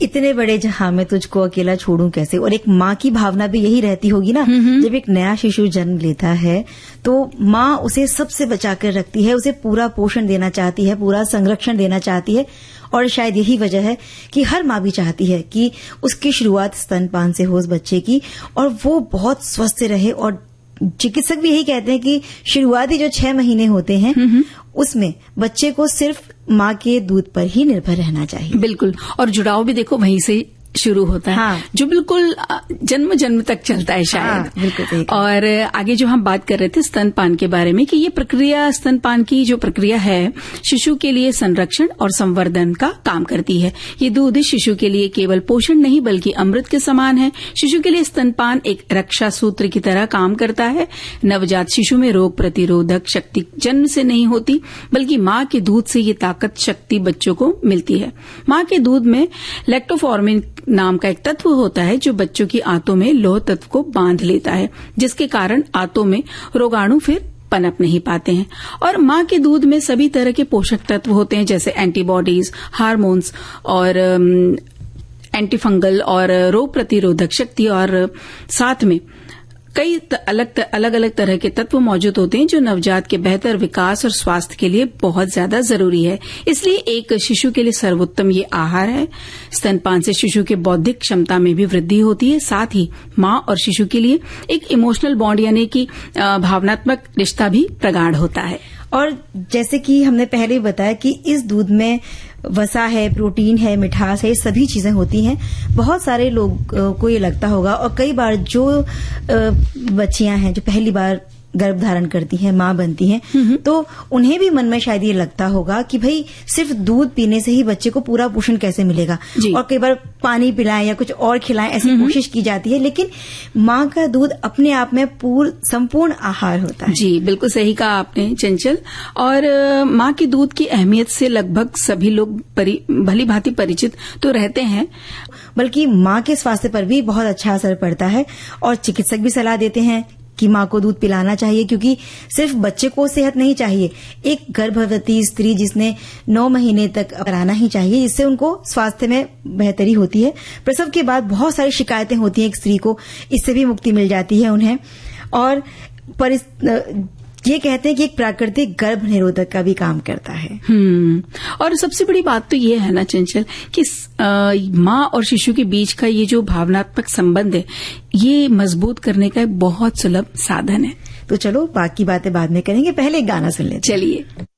इतने बड़े जहां में तुझको अकेला छोड़ूं कैसे। और एक माँ की भावना भी यही रहती होगी ना, जब एक नया शिशु जन्म लेता है तो माँ उसे सबसे बचाकर रखती है, उसे पूरा पोषण देना चाहती है, पूरा संरक्षण देना चाहती है। और शायद यही वजह है कि हर माँ भी चाहती है कि उसकी शुरुआत स्तनपान से हो उस बच्चे की, और वो बहुत स्वस्थ रहे। और चिकित्सक भी यही कहते हैं कि शुरुआती जो 6 महीने होते हैं उसमें बच्चे को सिर्फ माँ के दूध पर ही निर्भर रहना चाहिए। बिल्कुल, और जुड़ाव भी देखो वहीं से शुरू होता है। हाँ। जो बिल्कुल जन्म जन्म तक चलता है शायद। हाँ, बिल्कुल। और आगे जो हम बात कर रहे थे स्तनपान के बारे में कि ये प्रक्रिया, स्तनपान की जो प्रक्रिया है, शिशु के लिए संरक्षण और संवर्धन का काम करती है। ये दूध शिशु के लिए केवल पोषण नहीं बल्कि अमृत के समान है। शिशु के लिए स्तनपान एक रक्षा सूत्र की तरह काम करता है। नवजात शिशु में रोग प्रतिरोधक शक्ति जन्म से नहीं होती बल्कि माँ के दूध से ये ताकत शक्ति बच्चों को मिलती है। माँ के दूध में लैक्टोफॉर्मिन नाम का एक तत्व होता है जो बच्चों की आंतों में लौह तत्व को बांध लेता है, जिसके कारण आंतों में रोगाणु फिर पनप नहीं पाते हैं। और माँ के दूध में सभी तरह के पोषक तत्व होते हैं, जैसे एंटीबॉडीज, हार्मोन्स और एंटीफंगल और रोग प्रतिरोधक शक्ति, और साथ में कई अलग अलग तरह के तत्व मौजूद होते हैं जो नवजात के बेहतर विकास और स्वास्थ्य के लिए बहुत ज्यादा जरूरी है। इसलिए एक शिशु के लिए सर्वोत्तम ये आहार है। स्तनपान से शिशु के बौद्धिक क्षमता में भी वृद्धि होती है, साथ ही माँ और शिशु के लिए एक इमोशनल बॉन्ड यानी कि भावनात्मक रिश्ता भी प्रगाढ़ होता है। और जैसे कि हमने पहले ही बताया कि इस दूध में वसा है, प्रोटीन है, मिठास है, ये सभी चीजें होती हैं। बहुत सारे लोग को ये लगता होगा, और कई बार जो बच्चियां हैं जो पहली बार गर्भ धारण करती हैं, माँ बनती हैं, तो उन्हें भी मन में शायद ये लगता होगा कि भाई सिर्फ दूध पीने से ही बच्चे को पूरा पोषण कैसे मिलेगा। और कई बार पानी पिलाएं या कुछ और खिलाएं, ऐसी कोशिश की जाती है। लेकिन माँ का दूध अपने आप में संपूर्ण आहार होता है। जी, बिल्कुल सही कहा आपने चंचल। और माँ के दूध की अहमियत से लगभग सभी लोग भली भांति परिचित तो रहते हैं, बल्कि माँ के स्वास्थ्य पर भी बहुत अच्छा असर पड़ता है। और चिकित्सक भी सलाह देते हैं कि माँ को दूध पिलाना चाहिए, क्योंकि सिर्फ बच्चे को सेहत नहीं चाहिए, एक गर्भवती स्त्री जिसने 9 महीने तक कराना ही चाहिए, इससे उनको स्वास्थ्य में बेहतरी होती है। प्रसव के बाद बहुत सारी शिकायतें होती हैं एक स्त्री को, इससे भी मुक्ति मिल जाती है उन्हें। और ये कहते हैं कि एक प्राकृतिक गर्भ निरोधक का भी काम करता है। और सबसे बड़ी बात तो ये है ना चंचल कि माँ और शिशु के बीच का ये जो भावनात्मक संबंध है, ये मजबूत करने का एक बहुत सुलभ साधन है। तो चलो बाकी बातें बाद में करेंगे, पहले एक गाना सुन लेते हैं। चलिए।